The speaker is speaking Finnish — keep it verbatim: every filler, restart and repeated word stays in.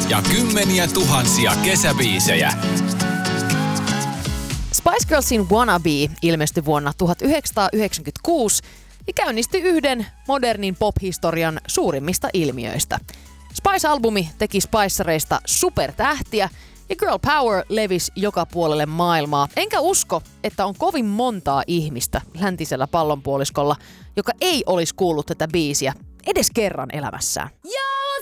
ja kymmeniä tuhansia kesäbiisejä. Spice Girlsin Wannabe ilmestyi vuonna tuhatyhdeksänsataayhdeksänkymmentäkuusi ja käynnisti yhden modernin pop-historian suurimmista ilmiöistä. Spice-albumi teki Spicereista supertähtiä ja Girl Power levisi joka puolelle maailmaa. Enkä usko, että on kovin montaa ihmistä läntisellä pallonpuoliskolla, joka ei olisi kuullut tätä biisiä edes kerran elämässään. Ja